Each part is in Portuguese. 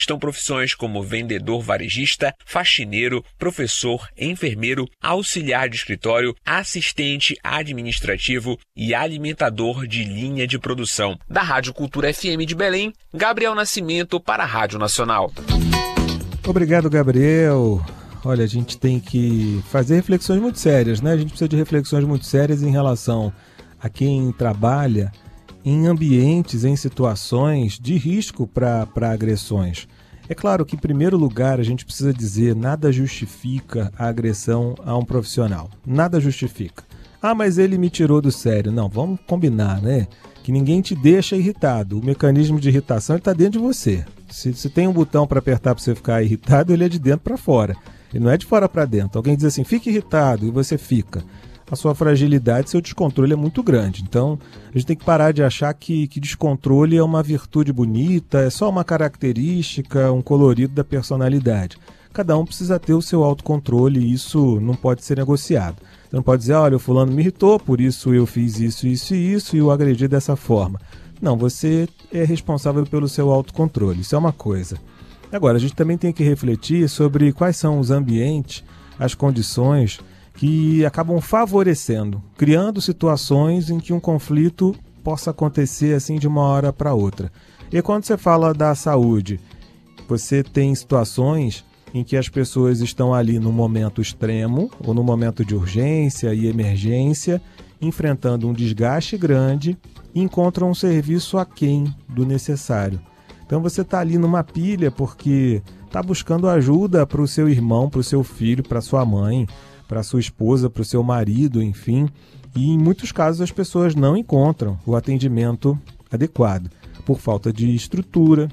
estão profissões como vendedor varejista, faxineiro, professor, enfermeiro, auxiliar de escritório, assistente administrativo e alimentador de linha de produção. Da Rádio Cultura FM de Belém, Gabriel Nascimento para a Rádio Nacional. Obrigado, Gabriel. Olha, a gente tem que fazer reflexões muito sérias, né? A gente precisa de reflexões muito sérias em relação a quem trabalha em ambientes, em situações de risco para agressões. É claro que, em primeiro lugar, a gente precisa dizer nada justifica a agressão a um profissional. Nada justifica. Ah, mas ele me tirou do sério. Não, vamos combinar, né? Que ninguém te deixa irritado. O mecanismo de irritação está dentro de você. Se tem um botão para apertar para você ficar irritado, ele é de dentro para fora. Ele não é de fora para dentro. Alguém diz assim, fique irritado, e você fica. A sua fragilidade, seu descontrole é muito grande. Então, a gente tem que parar de achar que descontrole é uma virtude bonita, é só uma característica, um colorido da personalidade. Cada um precisa ter o seu autocontrole e isso não pode ser negociado. Você não pode dizer, olha, o fulano me irritou, por isso eu fiz isso, isso e isso e o agredi dessa forma. Não, você é responsável pelo seu autocontrole, isso é uma coisa. Agora, a gente também tem que refletir sobre quais são os ambientes, as condições que acabam favorecendo, criando situações em que um conflito possa acontecer assim de uma hora para outra. E quando você fala da saúde, você tem situações em que as pessoas estão ali no momento extremo ou no momento de urgência e emergência, enfrentando um desgaste grande e encontram um serviço aquém do necessário. Então você está ali numa pilha porque está buscando ajuda para o seu irmão, para o seu filho, para sua mãe, para sua esposa, para o seu marido, enfim. E em muitos casos as pessoas não encontram o atendimento adequado, por falta de estrutura,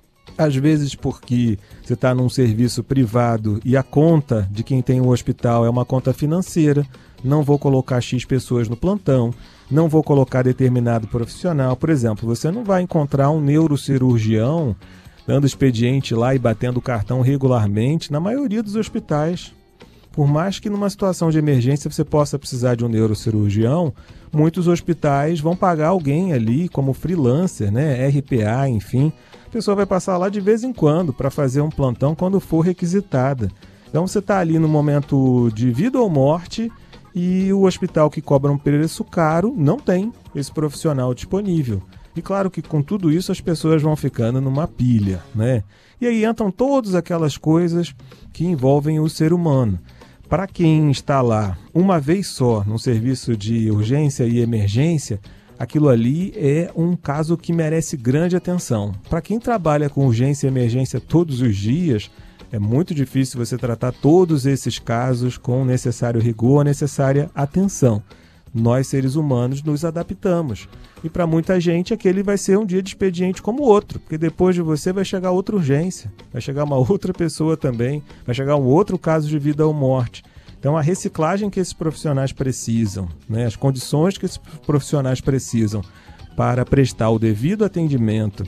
às vezes porque você está num serviço privado e a conta de quem tem o hospital é uma conta financeira, não vou colocar X pessoas no plantão, não vou colocar determinado profissional. Por exemplo, você não vai encontrar um neurocirurgião dando expediente lá e batendo o cartão regularmente na maioria dos hospitais. Por mais que numa situação de emergência você possa precisar de um neurocirurgião, muitos hospitais vão pagar alguém ali como freelancer, né? RPA, enfim. A pessoa vai passar lá de vez em quando para fazer um plantão quando for requisitada. Então você está ali no momento de vida ou morte e o hospital que cobra um preço caro não tem esse profissional disponível. E claro que com tudo isso as pessoas vão ficando numa pilha, né? E aí entram todas aquelas coisas que envolvem o ser humano. Para quem está lá uma vez só no serviço de urgência e emergência, aquilo ali é um caso que merece grande atenção. Para quem trabalha com urgência e emergência todos os dias, é muito difícil você tratar todos esses casos com o necessário rigor, a necessária atenção. Nós, seres humanos, nos adaptamos. E para muita gente, aquele vai ser um dia de expediente como o outro, porque depois de você vai chegar outra urgência, vai chegar uma outra pessoa também, vai chegar um outro caso de vida ou morte. Então, a reciclagem que esses profissionais precisam, né, as condições que esses profissionais precisam para prestar o devido atendimento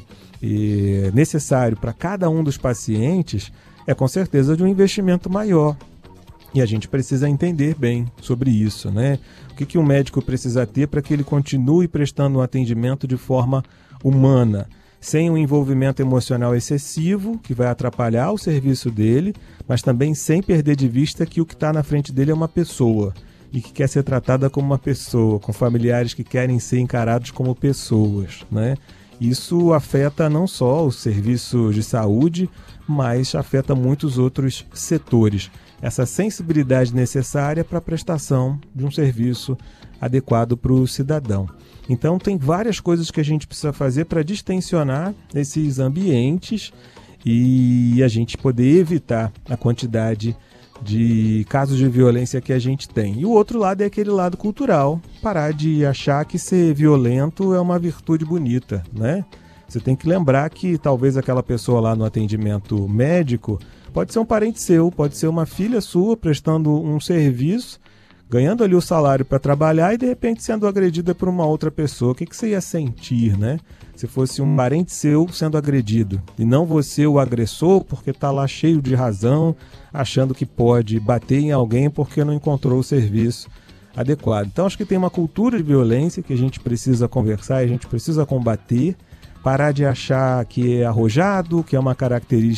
necessário para cada um dos pacientes, é com certeza de um investimento maior. E a gente precisa entender bem sobre isso, né? O que um médico precisa ter para que ele continue prestando um atendimento de forma humana, sem um envolvimento emocional excessivo, que vai atrapalhar o serviço dele, mas também sem perder de vista que o que está na frente dele é uma pessoa e que quer ser tratada como uma pessoa, com familiares que querem ser encarados como pessoas, né? Isso afeta não só o serviço de saúde, mas afeta muitos outros setores. Essa sensibilidade necessária para a prestação de um serviço adequado para o cidadão. Então, tem várias coisas que a gente precisa fazer para distensionar esses ambientes e a gente poder evitar a quantidade de casos de violência que a gente tem. E o outro lado é aquele lado cultural, parar de achar que ser violento é uma virtude bonita, né? Você tem que lembrar que talvez aquela pessoa lá no atendimento médico pode ser um parente seu, pode ser uma filha sua prestando um serviço, ganhando ali o salário para trabalhar e de repente sendo agredida por uma outra pessoa. O que você ia sentir, né? Se fosse um parente seu sendo agredido e não você o agressor porque está lá cheio de razão, achando que pode bater em alguém porque não encontrou o serviço adequado. Então acho que tem uma cultura de violência que a gente precisa conversar, a gente precisa combater parar de achar que é arrojado, que é uma característica